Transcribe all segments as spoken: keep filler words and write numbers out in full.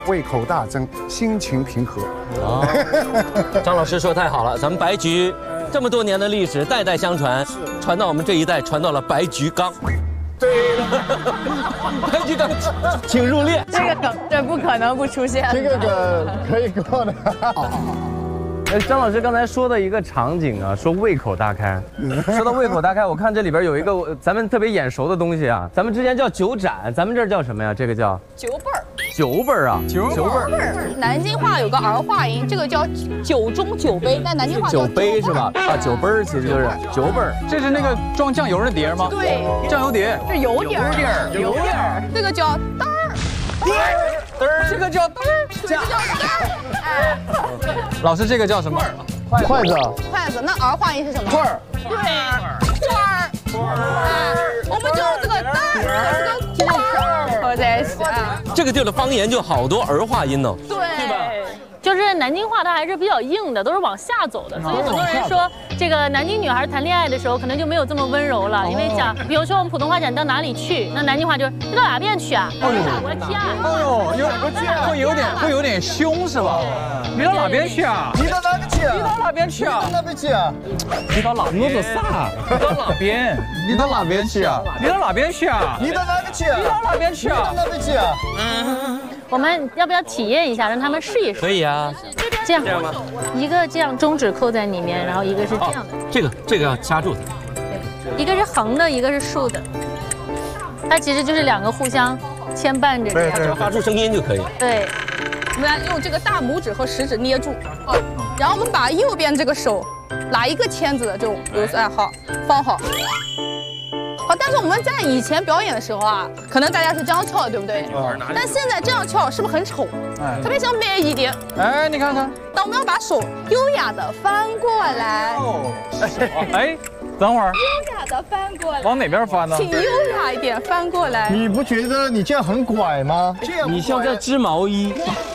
胃口大增，心情平和。 哦，张老师说太好了，咱们白菊这么多年的历史，代代相传，传到我们这一代，传到了白菊缸。对了，白菊缸，请入列。 这个梗这不可能不出现。 这个梗可以过的。 哎，张老师刚才说的一个场景啊，说胃口大开。说到胃口大开，我看这里边有一个咱们特别眼熟的东西啊，咱们之前叫酒盏，咱们这儿叫什么呀？这个叫酒辈儿。 酒辈儿啊， 酒酒辈儿。南京话有个儿化音，这个叫酒中酒杯，但南京话酒杯是吧？啊，酒杯儿其实就是酒辈儿。 这是那个装酱油的碟吗？ 对， 酱油碟。 是油碟儿。油碟儿。这个叫单儿。 嘚儿，这个叫嘚儿， 这个叫单儿。哎。 老师，这个叫什么？ 筷子。 筷子，那儿化音是什么？ 筷儿。 对，串儿。哎，我们就这个单儿，这个串儿合在一起。 这个地儿的方言就好多儿化音呢。 对， 对吧？ 就是南京话它还是比较硬的，都是往下走的，所以很多人说这个南京女孩谈恋爱的时候可能就没有这么温柔了，因为讲，比如说我们普通话讲到哪里去，那南京话就是你到哪边去啊？到哪国去啊？ 哎呦，有会有点会有点凶是吧？你到哪边去啊？ 你到哪边去啊？ 你到哪边去啊？ 哪边去啊？ 你到哪边？我做啥？你到哪边？ 你到哪边去啊？ 你到哪边去啊？ 你到哪边去啊？ 你到哪边去啊？ 你到哪边去啊？ 我们要不要体验一下，让他们试一试？ 可以啊。 这样， 这样吗？ 一个这样中指扣在里面，然后一个是这样的。 这个这个要掐住它。 一个是横的，一个是竖的。它其实就是两个互相牵绊着这样。 只要发出声音就可以。 对。 我们来用这个大拇指和食指捏住，然后我们把右边这个手拿一个签子的这种，比如说哎好放好。好，但是我们在以前表演的时候啊，可能大家是这样翘的，对不对？但现在这样翘是不是很丑？特别像美一点。 哎，你看看。 但我们要把手优雅的翻过来。 哎，等会儿。 优雅的翻过来。 往哪边翻呢？ 请优雅一点翻过来。 你不觉得你这样很拐吗？这样你像在织毛衣。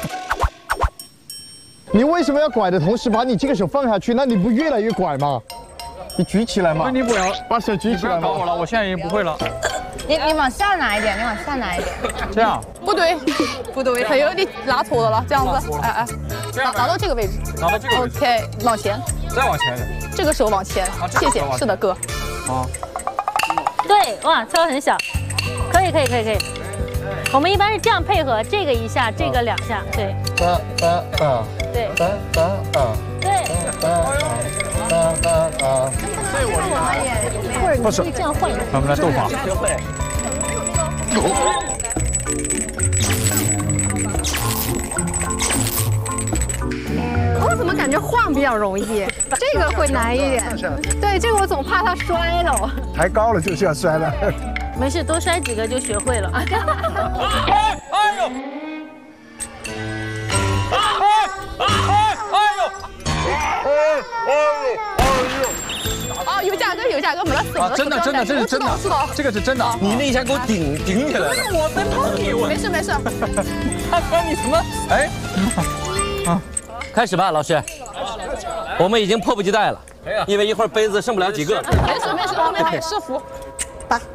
你为什么要拐的同时把你这个手放下去？那你不越来越拐吗？你举起来嘛！ 你不要把手举起来嘛！ 搞我了，我现在也不会了。 你你往下拿一点，你往下拿一点。 这样？ 不对，不对，他有点拿错了了，这样子，哎哎，拿拿到这个位置， 拿到这个位置。 OK， 往前， 再往前。 这个手往前，谢谢，是的，哥。 啊。 对，哇，敲得很小，可以可以可以可以。我们一般是这样配合，这个一下，这个两下，对。 哒哒哒。 对。 哒哒哒。 对。 哒哒哒哒。 这我们也，或者你可以这样换一个。 我们来斗法。 学会。 我怎么感觉晃比较容易？这个会难一点。对，这个我总怕它摔了。 抬高了就是要摔了。 没事，多摔几个就学会了。 哎哎呦！哎哎哎呦！哎哎呦！啊，有价格有价格，没了死啊！真的真的这是真的， 知道这个是真的。 你那一下给我顶顶起来了。 我在碰你，我没事没事。 他说你什么？哎， 啊，开始吧，老师。我们已经迫不及待了，因为一会儿杯子剩不了几个。 没事没事，后面还有师傅。